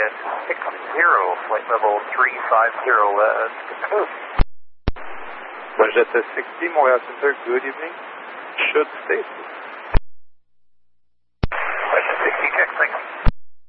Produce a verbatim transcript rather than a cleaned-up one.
at six zero, flight level three five zero, uh, Budget sixty, Montreal Center, good evening. Should stay.